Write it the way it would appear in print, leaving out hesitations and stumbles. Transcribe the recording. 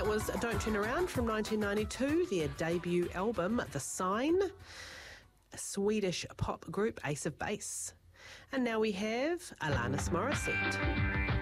was Don't Turn Around from 1992, their debut album, The Sign, a Swedish pop group, Ace of Base. And now we have Alanis Morissette.